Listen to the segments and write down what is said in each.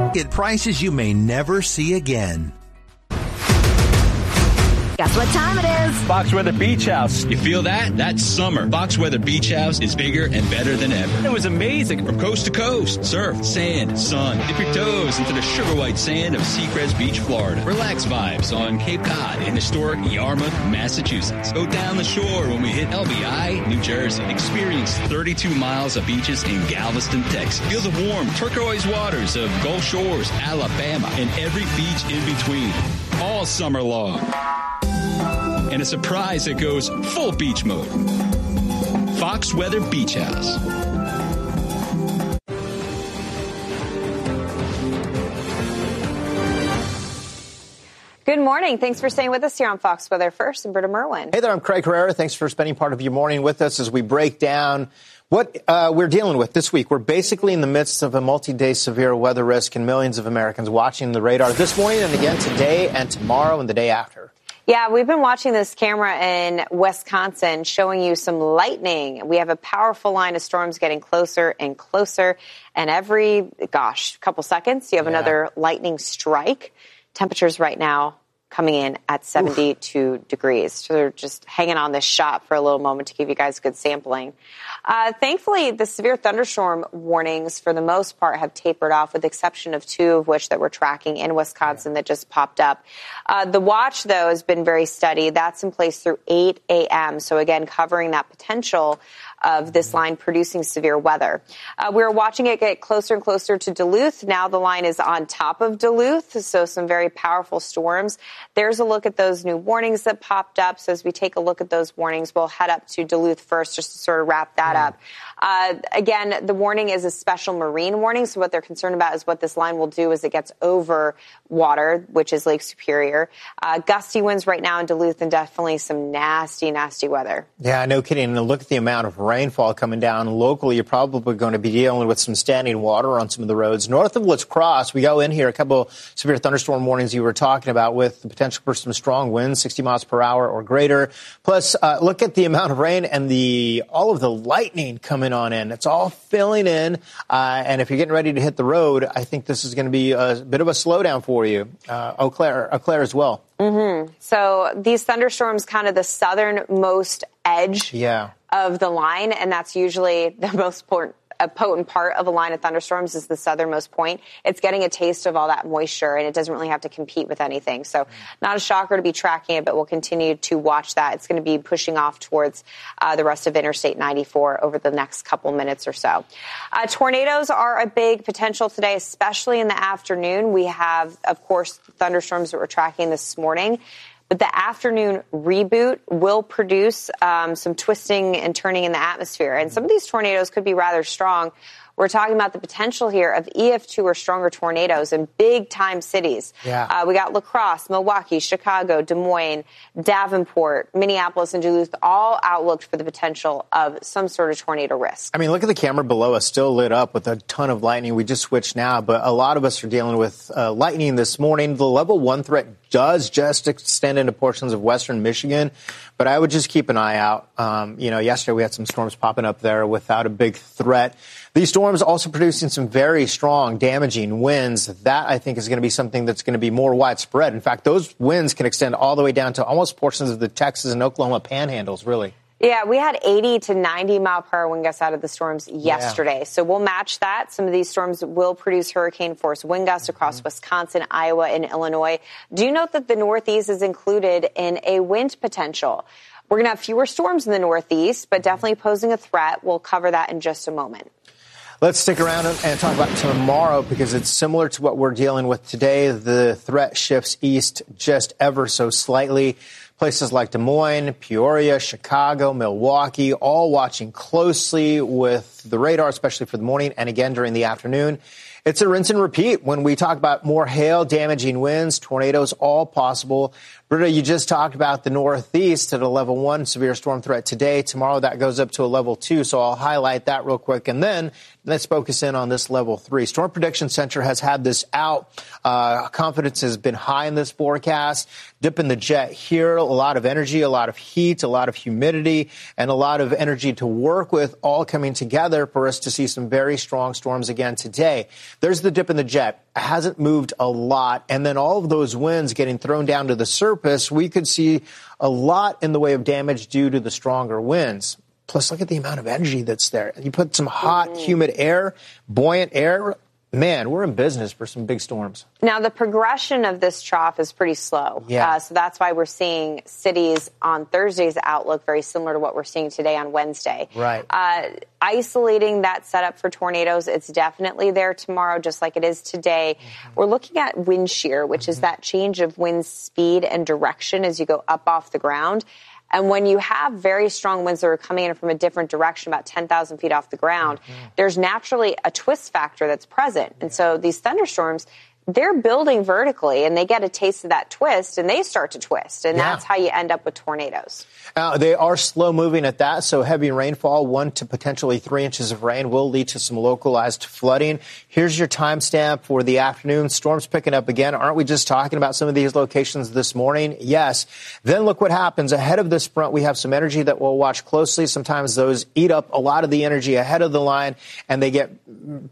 at prices you may never see again. Guess what time it is? Fox Weather Beach House. You feel that? That's summer. Fox Weather Beach House is bigger and better than ever. It was amazing. From coast to coast, surf, sand, sun. Dip your toes into the sugar white sand of Seacrest Beach, Florida. Relax vibes on Cape Cod in historic Yarmouth, Massachusetts. Go down the shore when we hit LBI, New Jersey. Experience 32 miles of beaches in Galveston, Texas. Feel the warm turquoise waters of Gulf Shores, Alabama, and every beach in between. All summer long. And a surprise that goes full beach mode. Fox Weather Beach House. Good morning. Thanks for staying with us here on Fox Weather First. I'm Britta Merwin. Hey there, I'm Craig Herrera. Thanks for spending part of your morning with us as we break down what we're dealing with this week. We're basically in the midst of a multi-day severe weather risk and millions of Americans watching the radar this morning and again today and tomorrow and the day after. Yeah, we've been watching this camera in Wisconsin showing you some lightning. We have a powerful line of storms getting closer and closer. And every, couple seconds, you have another lightning strike. Temperatures right now coming in at 72 degrees. So they're just hanging on this shot for a little moment to give you guys good sampling. Thankfully, the severe thunderstorm warnings, for the most part, have tapered off, with the exception of two of which that we're tracking in Wisconsin that just popped up. The watch, though, has been very steady. That's in place through 8 a.m. So, again, covering that potential of this line producing severe weather. We're watching it get closer and closer to Duluth. Now the line is on top of Duluth, so some very powerful storms. There's a look at those new warnings that popped up. So as we take a look at those warnings, we'll head up to Duluth first just to sort of wrap that up. Again, the warning is a special marine warning. So what they're concerned about is what this line will do as it gets over water, which is Lake Superior. Gusty winds right now in Duluth and definitely some nasty, nasty weather. Yeah, no kidding. And look at the amount of rainfall coming down locally. You're probably going to be dealing with some standing water on some of the roads. North of Woods Cross, we go in here, a couple severe thunderstorm warnings you were talking about with the potential for some strong winds, 60 miles per hour or greater. Plus, look at the amount of rain and all of the lightning coming on in. It's all filling in. And if you're getting ready to hit the road, I think this is going to be a bit of a slowdown for you. Eau Claire as well. Mm-hmm. So these thunderstorms, kind of the southernmost edge of the line, and that's usually the most potent part of a line of thunderstorms is the southernmost point. It's getting a taste of all that moisture, and it doesn't really have to compete with anything. So not a shocker to be tracking it, but we'll continue to watch that. It's going to be pushing off towards the rest of Interstate 94 over the next couple minutes or so. Tornadoes are a big potential today, especially in the afternoon. We have, of course, thunderstorms that we're tracking this morning. But the afternoon reboot will produce some twisting and turning in the atmosphere. And some of these tornadoes could be rather strong. We're talking about the potential here of EF2 or stronger tornadoes in big-time cities. Yeah. We got La Crosse, Milwaukee, Chicago, Des Moines, Davenport, Minneapolis, and Duluth, all outlooked for the potential of some sort of tornado risk. I mean, look at the camera below us, still lit up with a ton of lightning. We just switched now, but a lot of us are dealing with lightning this morning. The level 1 threat does just extend into portions of western Michigan, but I would just keep an eye out. Yesterday we had some storms popping up there without a big threat. These storms also producing some very strong, damaging winds. That, I think, is going to be something that's going to be more widespread. In fact, those winds can extend all the way down to almost portions of the Texas and Oklahoma panhandles, really. Yeah, we had 80 to 90 mile per hour wind gusts out of the storms yesterday. Yeah. So we'll match that. Some of these storms will produce hurricane force wind gusts across Wisconsin, Iowa, and Illinois. Do note that the Northeast is included in a wind potential. We're going to have fewer storms in the Northeast, but definitely posing a threat. We'll cover that in just a moment. Let's stick around and talk about tomorrow because it's similar to what we're dealing with today. The threat shifts east just ever so slightly. Places like Des Moines, Peoria, Chicago, Milwaukee, all watching closely with the radar, especially for the morning and again during the afternoon. It's a rinse and repeat when we talk about more hail, damaging winds, tornadoes, all possible. Britta, you just talked about the Northeast at a level 1 severe storm threat today. Tomorrow that goes up to a level 2, so I'll highlight that real quick. And then let's focus in on this level 3. Storm Prediction Center has had this out. Confidence has been high in this forecast. Dipping the jet here a lot of energy, a lot of heat, a lot of humidity, and a lot of energy to work with all coming together for us to see some very strong storms again today. There's the dip in the jet. It hasn't moved a lot. And then all of those winds getting thrown down to the surface, we could see a lot in the way of damage due to the stronger winds. Plus, look at the amount of energy that's there. You put some hot, humid air, buoyant air. Man, we're in business for some big storms. Now, the progression of this trough is pretty slow. Yeah. So that's why we're seeing cities on Thursday's outlook very similar to what we're seeing today on Wednesday. Right. Isolating that setup for tornadoes, it's definitely there tomorrow, just like it is today. We're looking at wind shear, which is that change of wind speed and direction as you go up off the ground. And when you have very strong winds that are coming in from a different direction, about 10,000 feet off the ground, there's naturally a twist factor that's present. And so these thunderstorms, they're building vertically, and they get a taste of that twist, and they start to twist. And that's how you end up with tornadoes. They are slow moving at that, so heavy rainfall, 1 to potentially 3 inches of rain will lead to some localized flooding. Here's your timestamp for the afternoon. Storms picking up again. Aren't we just talking about some of these locations this morning? Yes. Then look what happens. Ahead of this front, we have some energy that we'll watch closely. Sometimes those eat up a lot of the energy ahead of the line, and they get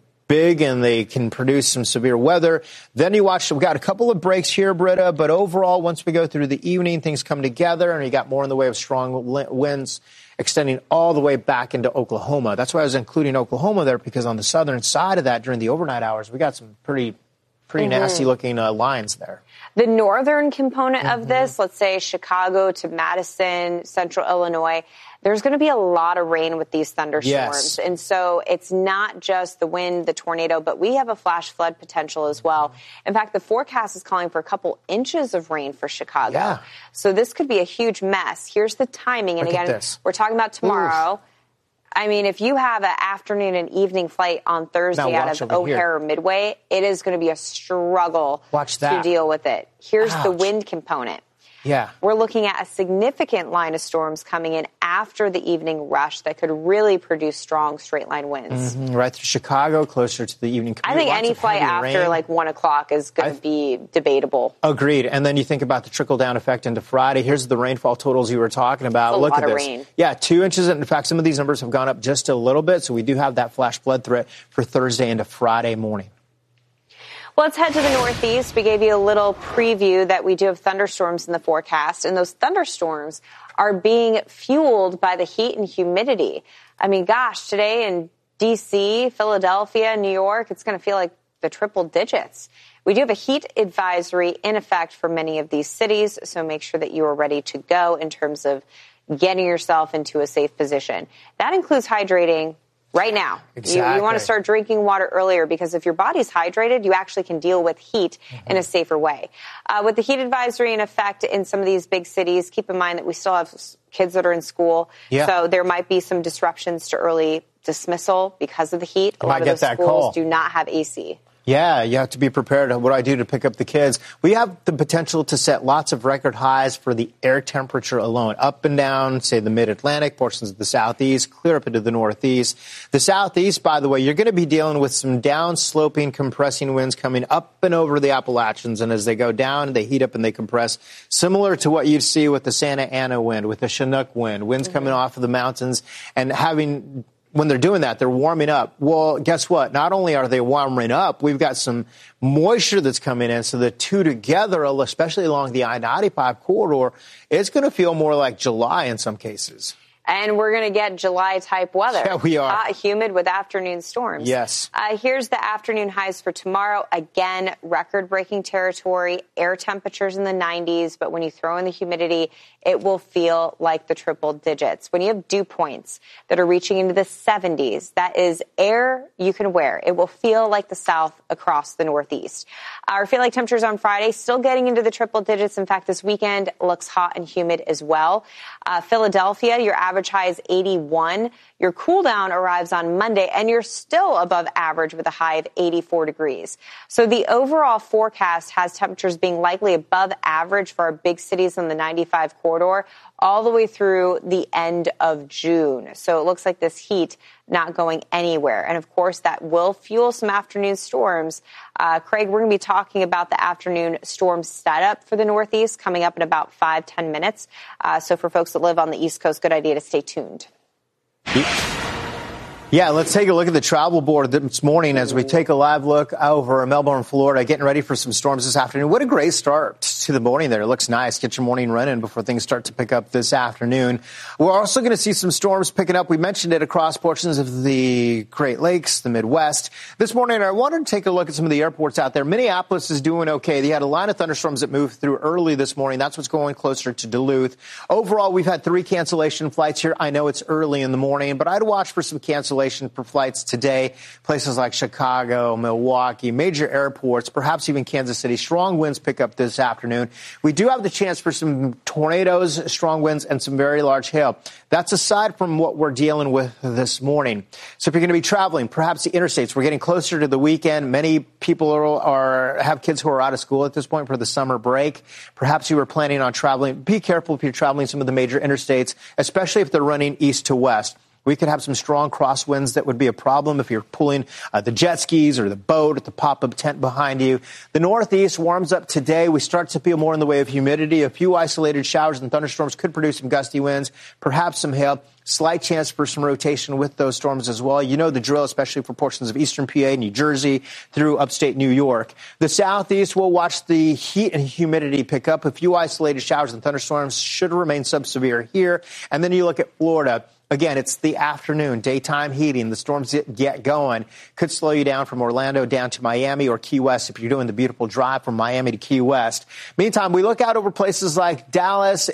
big and they can produce some severe weather. Then you watch, we've got a couple of breaks here, Britta, but overall, once we go through the evening, things come together and you got more in the way of strong winds extending all the way back into Oklahoma. That's why I was including Oklahoma there, because on the southern side of that during the overnight hours, we got some pretty nasty looking lines there. The northern component of this, let's say Chicago to Madison, central Illinois, there's going to be a lot of rain with these thunderstorms. Yes. And so it's not just the wind, the tornado, but we have a flash flood potential as well. In fact, the forecast is calling for a couple inches of rain for Chicago. Yeah. So this could be a huge mess. Here's the timing. And again, we're talking about tomorrow. Oof. I mean, if you have an afternoon and evening flight on Thursday out of O'Hare or Midway, it is going to be a struggle to deal with it. Here's the wind component. Yeah. We're looking at a significant line of storms coming in after the evening rush that could really produce strong straight-line winds. Right through Chicago, closer to the evening commute. I think any flight after like 1 o'clock is going to be debatable. Agreed. And then you think about the trickle-down effect into Friday. Here's the rainfall totals you were talking about. Look at this. Rain. Yeah, 2 inches. In fact, some of these numbers have gone up just a little bit. So we do have that flash flood threat for Thursday into Friday morning. Well, let's head to the Northeast. We gave you a little preview that we do have thunderstorms in the forecast, and those thunderstorms are being fueled by the heat and humidity. I mean, gosh, today in D.C., Philadelphia, New York, it's going to feel like the triple digits. We do have a heat advisory in effect for many of these cities, so make sure that you are ready to go in terms of getting yourself into a safe position. That includes hydrating right now. Exactly. You want to start drinking water earlier, because if your body's hydrated, you actually can deal with heat in a safer way. With the heat advisory in effect in some of these big cities, keep in mind that we still have kids that are in school. Yeah. So there might be some disruptions to early dismissal because of the heat. A lot of those schools call. do not have AC. Yeah, you have to be prepared. What do I do to pick up the kids? We have the potential to set lots of record highs for the air temperature alone, up and down, say, the mid-Atlantic, portions of the southeast, clear up into the northeast. The southeast, by the way, you're going to be dealing with some down-sloping, compressing winds coming up and over the Appalachians. And as they go down, they heat up and they compress, similar to what you see with the Santa Ana wind, with the Chinook wind, winds coming off of the mountains and having... When they're doing that, they're warming up. Well, guess what? Not only are they warming up, we've got some moisture that's coming in. So the two together, especially along the I-95 corridor, it's going to feel more like July in some cases. And we're going to get July-type weather. Yeah, we are. Hot, humid with afternoon storms. Yes. Here's the afternoon highs for tomorrow. Again, record-breaking territory, air temperatures in the 90s. But when you throw in the humidity, it will feel like the triple digits. When you have dew points that are reaching into the 70s, that is air you can wear. It will feel like the South across the Northeast. Our feel-like temperatures on Friday still getting into the triple digits. In fact, this weekend looks hot and humid as well. Philadelphia, your average high is 81. Your cool down arrives on Monday, and you're still above average with a high of 84 degrees. So the overall forecast has temperatures being likely above average for our big cities in the 95 corridor all the way through the end of June. So it looks like this heat not going anywhere. And of course, that will fuel some afternoon storms. Craig, we're going to be talking about the afternoon storm setup for the Northeast coming up in about 5-10 minutes. So for folks that live on the East Coast, good idea to stay tuned. Yeah, let's take a look at the travel board this morning as we take a live look over Melbourne, Florida, getting ready for some storms this afternoon. What a great start to the morning there. It looks nice. Get your morning run in before things start to pick up this afternoon. We're also going to see some storms picking up. We mentioned it across portions of the Great Lakes, the Midwest. This morning, I wanted to take a look at some of the airports out there. Minneapolis is doing okay. They had a line of thunderstorms that moved through early this morning. That's what's going closer to Duluth. Overall, we've had 3 cancellation flights here. I know it's early in the morning, but I'd watch for some cancellation for flights today. Places like Chicago, Milwaukee, major airports, perhaps even Kansas City. Strong winds pick up this afternoon. We do have the chance for some tornadoes, strong winds, and some very large hail. That's aside from what we're dealing with this morning. So if you're going to be traveling, perhaps the interstates, we're getting closer to the weekend. Many people have kids who are out of school at this point for the summer break. Perhaps you were planning on traveling. Be careful if you're traveling some of the major interstates, especially if they're running east to west. We could have some strong crosswinds that would be a problem if you're pulling the jet skis or the boat at the pop-up tent behind you. The Northeast warms up today. We start to feel more in the way of humidity. A few isolated showers and thunderstorms could produce some gusty winds, perhaps some hail. Slight chance for some rotation with those storms as well. You know the drill, especially for portions of eastern PA, New Jersey, through upstate New York. The Southeast will watch the heat and humidity pick up. A few isolated showers and thunderstorms should remain subsevere here. And then you look at Florida. Again, it's the afternoon, daytime heating. The storms get going. Could slow you down from Orlando down to Miami or Key West if you're doing the beautiful drive from Miami to Key West. Meantime, we look out over places like Dallas.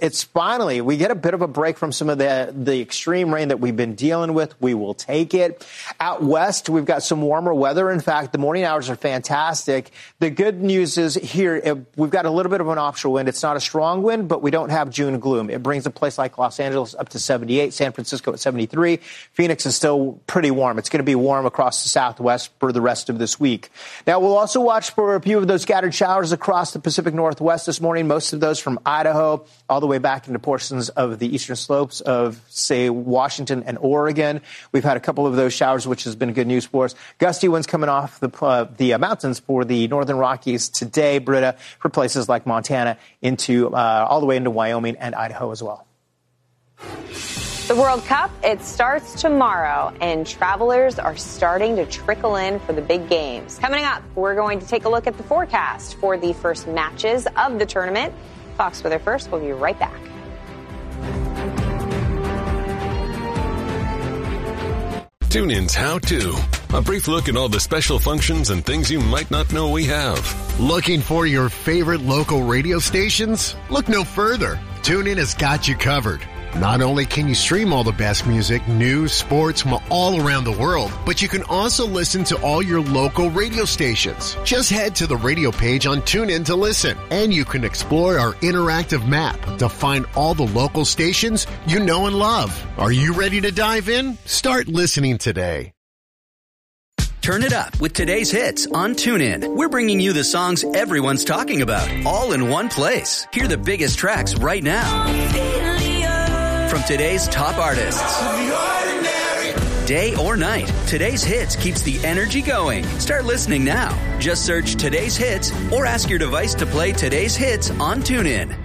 We get a bit of a break from some of the extreme rain that we've been dealing with. We will take it. Out west, we've got some warmer weather. In fact, the morning hours are fantastic. The good news is here, we've got a little bit of an offshore wind. It's not a strong wind, but we don't have June gloom. It brings a place like Los Angeles up to 78, San Francisco at 73. Phoenix is still pretty warm. It's going to be warm across the Southwest for the rest of this week. Now, we'll also watch for a few of those scattered showers across the Pacific Northwest this morning, most of those from Idaho all the way back into portions of the eastern slopes of, say, Washington and Oregon. We've had a couple of those showers, which has been good news for us. Gusty winds coming off the mountains for the northern Rockies today, Britta, for places like Montana into all the way into Wyoming and Idaho as well. The World Cup, it starts tomorrow, and travelers are starting to trickle in for the big games. Coming up, we're going to take a look at the forecast for the first matches of the tournament. Fox Weather First, we'll be right back. TuneIn's How To. A brief look at all the special functions and things you might not know we have. Looking for your favorite local radio stations? Look no further. TuneIn has got you covered. Not only can you stream all the best music, news, sports from all around the world, but you can also listen to all your local radio stations. Just head to the radio page on TuneIn to listen, and you can explore our interactive map to find all the local stations you know and love. Are you ready to dive in? Start listening today. Turn it up with today's hits on TuneIn. We're bringing you the songs everyone's talking about, all in one place. Hear the biggest tracks right now. From today's top artists. Day or night, today's hits keeps the energy going. Start listening now. Just search today's hits or ask your device to play today's hits on TuneIn.